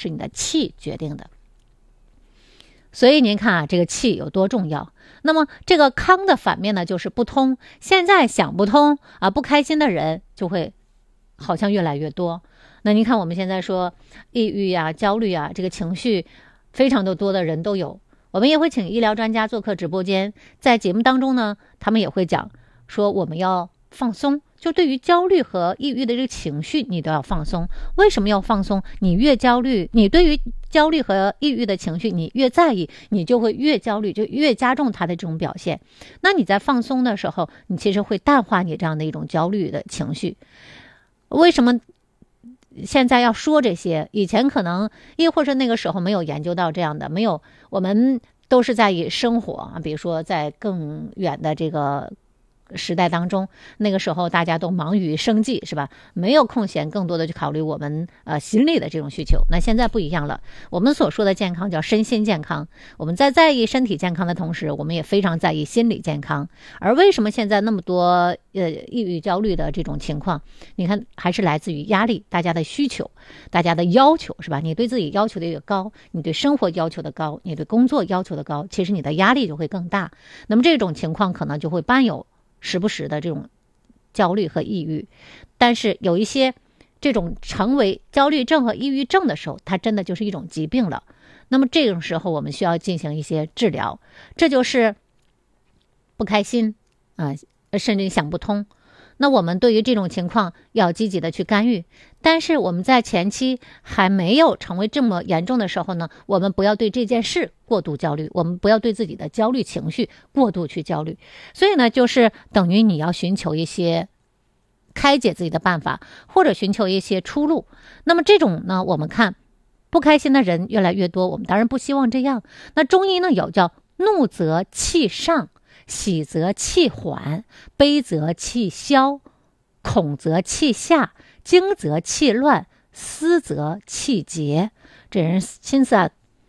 是你的气决定的。所以您看啊，这个气有多重要。那么这个康的反面呢，就是不通。现在想不通啊，不开心的人就会好像越来越多。那您看我们现在说抑郁啊、焦虑啊，这个情绪非常的多的人都有。我们也会请医疗专家做客直播间，在节目当中呢，他们也会讲说我们要放松。就对于焦虑和抑郁的这个情绪，你都要放松。为什么要放松？你越焦虑，你对于焦虑和抑郁的情绪你越在意，你就会越焦虑，就越加重它的这种表现。那你在放松的时候，你其实会淡化你这样的一种焦虑的情绪。为什么现在要说这些？以前可能亦或是那个时候没有研究到这样的，没有，我们都是在以生活啊，比如说在更远的这个时代当中，那个时候大家都忙于生计，是吧？没有空闲更多的去考虑我们心理的这种需求。那现在不一样了，我们所说的健康叫身心健康。我们在意身体健康的同时，我们也非常在意心理健康。而为什么现在那么多抑郁焦虑的这种情况？你看，还是来自于压力，大家的需求，大家的要求，是吧？你对自己要求的越高，你对生活要求的高，你对工作要求的高，其实你的压力就会更大。那么这种情况可能就会伴有时不时的这种焦虑和抑郁。但是有一些这种成为焦虑症和抑郁症的时候，它真的就是一种疾病了。那么这种时候我们需要进行一些治疗，这就是不开心甚至想不通。那我们对于这种情况要积极的去干预，但是我们在前期还没有成为这么严重的时候呢，我们不要对这件事过度焦虑，我们不要对自己的焦虑情绪过度去焦虑。所以呢，就是等于你要寻求一些开解自己的办法，或者寻求一些出路。那么这种呢，我们看不开心的人越来越多，我们当然不希望这样。那中医呢有叫怒则气上，喜则气缓，悲则气消，恐则气下，惊则气乱，思则气结。这人心思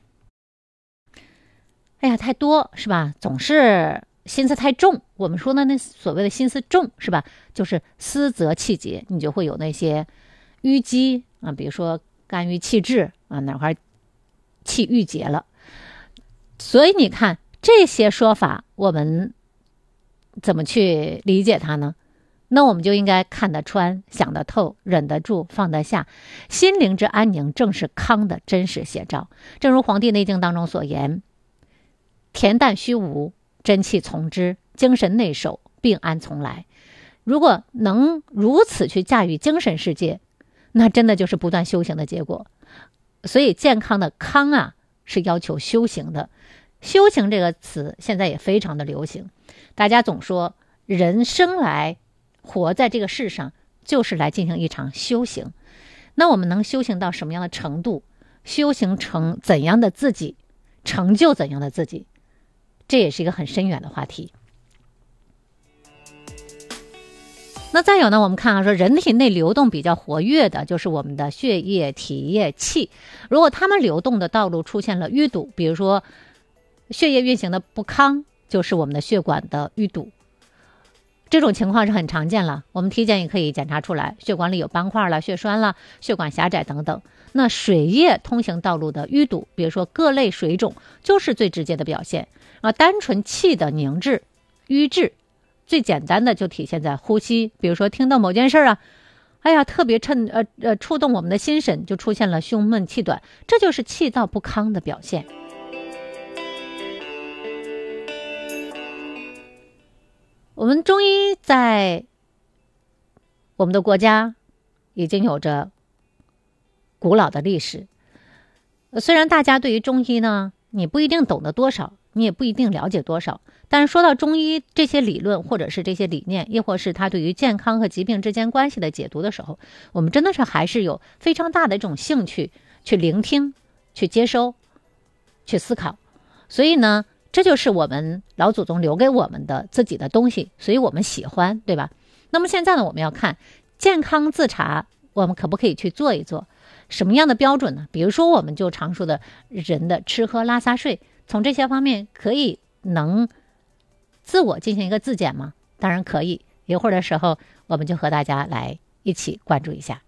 太多，是吧？总是心思太重。我们说的那所谓的心思重，是吧？就是思则气结，你就会有那些淤积啊，比如说肝郁气滞啊，哪块气郁结了。所以你看这些说法，我们怎么去理解它呢？那我们就应该看得穿，想得透，忍得住，放得下。心灵之安宁正是康的真实写照。正如《黄帝内经》当中所言，恬淡虚无，真气从之，精神内守，病安从来。如果能如此去驾驭精神世界，那真的就是不断修行的结果。所以健康的康是要求修行的。修行这个词现在也非常的流行，大家总说人生来活在这个世上就是来进行一场修行。那我们能修行到什么样的程度？修行成怎样的自己？成就怎样的自己？这也是一个很深远的话题。那再有呢，我们看说人体内流动比较活跃的就是我们的血液、体液、气。如果它们流动的道路出现了淤堵，比如说血液运行的不康，就是我们的血管的淤堵。这种情况是很常见了，我们体检也可以检查出来，血管里有斑块了、血栓了、血管狭窄等等。那水液通行道路的淤堵，比如说各类水肿，就是最直接的表现。单纯气的凝滞、瘀滞，最简单的就体现在呼吸，比如说听到某件事特别触动我们的心神，就出现了胸闷气短，这就是气道不康的表现。我们中医在我们的国家已经有着古老的历史，虽然大家对于中医呢，你不一定懂得多少，你也不一定了解多少，但是说到中医这些理论或者是这些理念，亦或是它对于健康和疾病之间关系的解读的时候，我们真的是还是有非常大的这种兴趣去聆听、去接收、去思考。所以呢，这就是我们老祖宗留给我们的自己的东西，所以我们喜欢，对吧？那么现在呢，我们要看健康自查，我们可不可以去做一做？什么样的标准呢？比如说我们就常说的人的吃喝拉撒睡，从这些方面能自我进行一个自检吗？当然可以，一会儿的时候我们就和大家来一起关注一下。